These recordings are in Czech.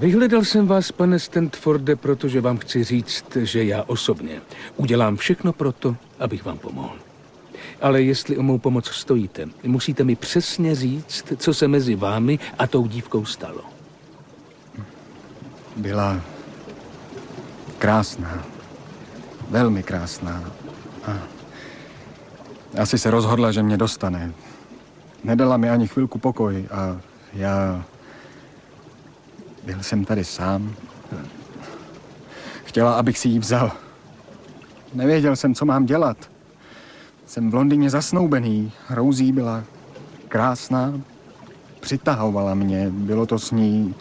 Vyhledal jsem vás, pane Stanforde, protože vám chci říct, že já osobně udělám všechno proto, abych vám pomohl. Ale jestli o mou pomoc stojíte, musíte mi přesně říct, co se mezi vámi a tou dívkou stalo. Byla krásná. Velmi krásná. A asi se rozhodla, že mě dostane. Nedala mi ani chvilku pokoj a já... Byl jsem tady sám. Chtěla, abych si ji vzal. Nevěděl jsem, co mám dělat. Jsem v Londýně zasnoubený. Rosie byla krásná. Přitahovala mě. Bylo to s ní...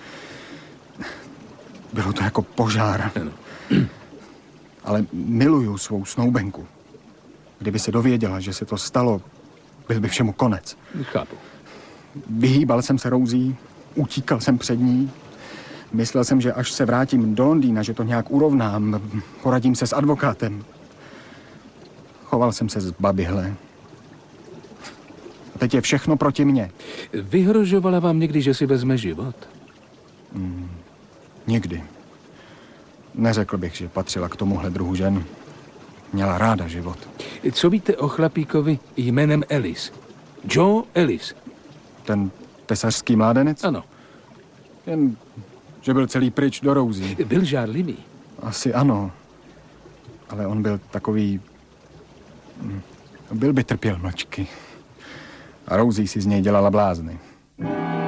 Bylo to jako požár. Ale miluju svou snoubenku. Kdyby se dověděla, že se to stalo, byl by všemu konec. Chápu. Vyhýbal jsem se Rosie, utíkal jsem před ní. Myslel jsem, že až se vrátím do Londýna, že to nějak urovnám, poradím se s advokátem. Choval jsem se zbaběhle. A teď je všechno proti mně. Vyhrožovala vám někdy, že si vezme život? Nikdy. Neřekl bych, že patřila k tomuhle druhu žen. Měla ráda život. Co víte o chlapíkovi jménem Ellis? Joe Ellis. Ten tesařský mládenec? Ano. Jen, že byl celý pryč do Rosie. Byl žárlivý. Asi ano. Ale on byl takový... Byl by trpěl mlčky. A Rosie si z něj dělala blázny.